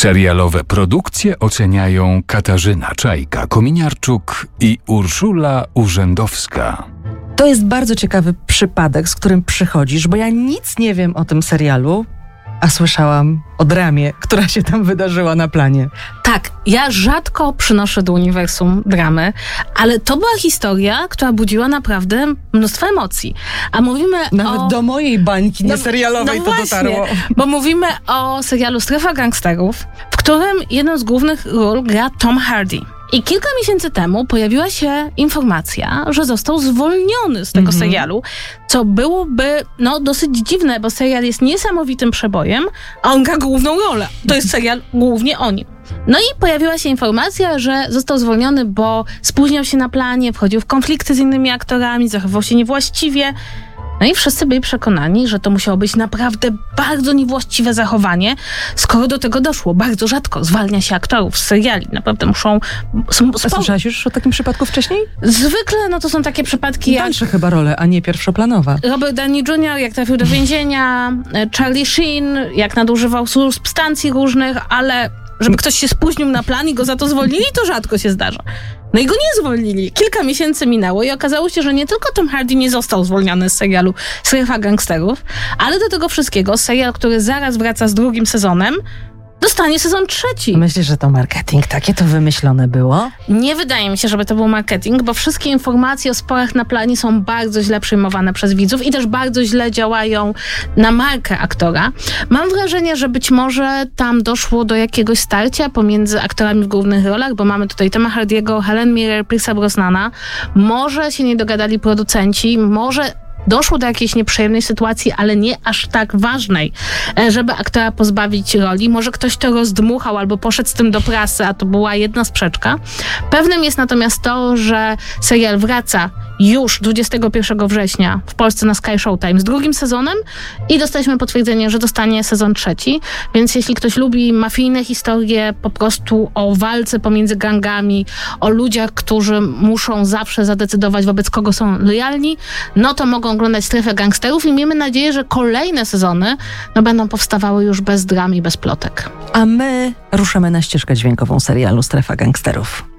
Serialowe produkcje oceniają Katarzyna Czajka-Kominiarczuk i Urszula Urzędowska. To jest bardzo ciekawy przypadek, z którym przychodzisz, bo ja nic nie wiem o tym serialu, a słyszałam o dramie, która się tam wydarzyła na planie. Tak, ja rzadko przynoszę do uniwersum dramy, ale to była historia, która budziła naprawdę mnóstwo emocji. A mówimy Nawet do mojej bańki nieserialowej to właśnie, dotarło. Bo mówimy o serialu Strefa Gangsterów, w którym jedną z głównych ról gra Tom Hardy. I kilka miesięcy temu pojawiła się informacja, że został zwolniony z tego serialu, co byłoby dosyć dziwne, bo serial jest niesamowitym przebojem, a on gra główną rolę. To jest serial głównie o nim. No i pojawiła się informacja, że został zwolniony, bo spóźniał się na planie, wchodził w konflikty z innymi aktorami, zachowywał się niewłaściwie. No i wszyscy byli przekonani, że to musiało być naprawdę bardzo niewłaściwe zachowanie, skoro do tego doszło. Bardzo rzadko zwalnia się aktorów z seriali. Naprawdę muszą... A słyszałaś już o takim przypadku wcześniej? Zwykle to są takie przypadki jak... Dalsze chyba role, a nie pierwszoplanowa. Robert Downey Jr., jak trafił do więzienia, Charlie Sheen, jak nadużywał substancji różnych, ale żeby ktoś się spóźnił na plan i go za to zwolnili, to rzadko się zdarza. No i go nie zwolnili. Kilka miesięcy minęło i okazało się, że nie tylko Tom Hardy nie został zwolniony z serialu Strefa Gangsterów, ale do tego wszystkiego serial, który zaraz wraca z drugim sezonem, dostanie sezon 3. Myślisz, że to marketing? Takie to wymyślone było? Nie wydaje mi się, żeby to był marketing, bo wszystkie informacje o sporach na planie są bardzo źle przyjmowane przez widzów i też bardzo źle działają na markę aktora. Mam wrażenie, że być może tam doszło do jakiegoś starcia pomiędzy aktorami w głównych rolach, bo mamy tutaj Toma Hardiego, Helen Mirren, Pierce'a Brosnana. Może się nie dogadali producenci, może doszło do jakiejś nieprzyjemnej sytuacji, ale nie aż tak ważnej, żeby aktora pozbawić roli. Może ktoś to rozdmuchał albo poszedł z tym do prasy, a to była jedna sprzeczka. Pewnym jest natomiast to, że serial wraca już 21 września w Polsce na Sky Showtime z drugim sezonem i dostaliśmy potwierdzenie, że dostanie sezon 3. Więc jeśli ktoś lubi mafijne historie po prostu o walce pomiędzy gangami, o ludziach, którzy muszą zawsze zadecydować, wobec kogo są lojalni, no to mogą oglądać Strefę Gangsterów i miejmy nadzieję, że kolejne sezony będą powstawały już bez dram i bez plotek. A my ruszamy na ścieżkę dźwiękową serialu Strefa Gangsterów.